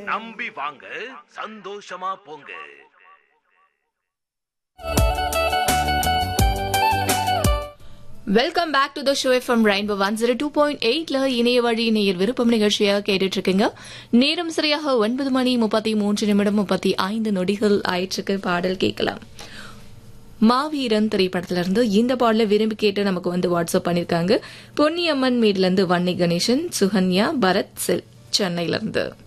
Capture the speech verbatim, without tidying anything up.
நம்பி வாங்க, சந்தோஷமா போங்க. Welcome back to the show from rainbow one zero two point எயிட்ல இணைய வழி நேயர் விருப்பம் நிகழ்ச்சியாக கேட்டுட்டு இருக்கீங்க. நேரம் சரியாக ஒன்பது மணி முப்பத்தி மூன்று நிமிடம் முப்பத்தி ஐந்து நொடிகள் ஆயிற்றுக்கு. பாடல் கேட்கலாம். மாவீரன் திரைப்படத்திலிருந்து இந்த பாடல விரும்பி கேட்டு நமக்கு வந்து வாட்ஸ்அப் பண்ணிருக்காங்க. பொன்னியம்மன் மீட்ல இருந்து வன்னி கணேசன், சுகன்யா, பரத், செல் சென்னையிலிருந்து.